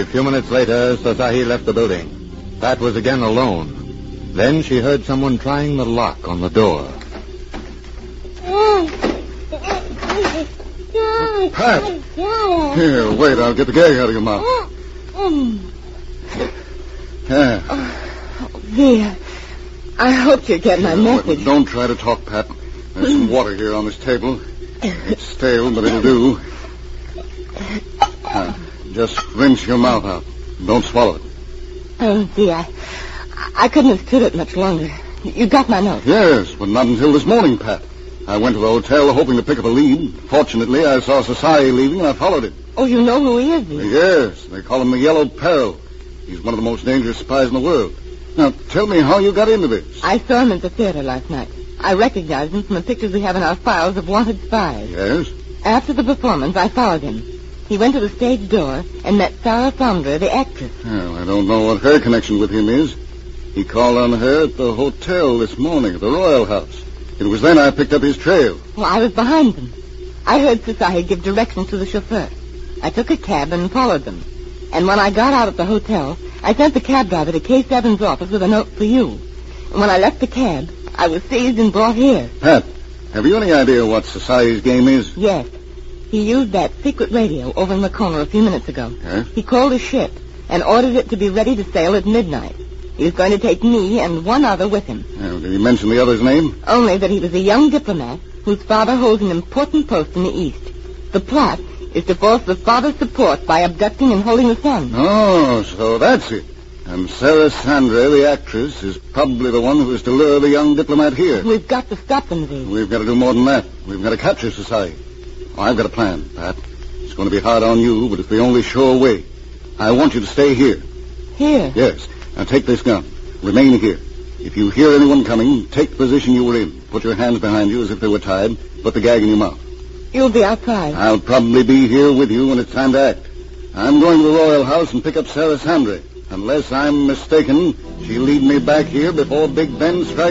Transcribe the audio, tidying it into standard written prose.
A few minutes later, Sasahi left the building. Pat was again alone. Then she heard someone trying the lock on the door. Pat! Here, wait, I'll get the gag out of your mouth. Yeah. Oh, dear. I hope you get my message. Don't try to talk, Pat. There's some water here on this table. It's stale, but it'll do. Just rinse your mouth out. Don't swallow it. Oh, dear. I couldn't have stood it much longer. You got my note? Yes, but not until this morning, Pat. I went to the hotel hoping to pick up a lead. Fortunately, I saw Sasayi leaving and I followed it. Oh, you know who he is? Yes, they call him the Yellow Peril. He's one of the most dangerous spies in the world. Now, tell me how you got into this. I saw him at the theater last night. I recognized him from the pictures we have in our files of wanted spies. Yes? After the performance, I followed him. He went to the stage door and met Sarah Founder, the actress. Well, I don't know what her connection with him is. He called on her at the hotel this morning, at the Royal House. It was then I picked up his trail. Well, I was behind them. I heard Sasahi give directions to the chauffeur. I took a cab and followed them. And when I got out at the hotel, I sent the cab driver to Case Evans' office with a note for you. And when I left the cab, I was seized and brought here. Pat, have you any idea what Sasayi's game is? Yes. He used that secret radio over in the corner a few minutes ago. Yes? He called a ship and ordered it to be ready to sail at midnight. He was going to take me and one other with him. Did he mention the other's name? Only that he was a young diplomat whose father holds an important post in the East. The plot is to force the father's support by abducting and holding the son. Oh, so that's it. And Sarah Sandra, the actress, is probably the one who is to lure the young diplomat here. We've got to stop them, V. We've got to do more than that. We've got to capture Sasayi. Oh, I've got a plan, Pat. It's going to be hard on you, but it's the only sure way. I want you to stay here. Here? Yes. Now take this gun. Remain here. If you hear anyone coming, take the position you were in. Put your hands behind you as if they were tied. Put the gag in your mouth. You'll be outside. I'll probably be here with you when it's time to act. I'm going to the Royal House and pick up Sarah Sandra. Unless I'm mistaken, she'll lead me back here before Big Ben strikes.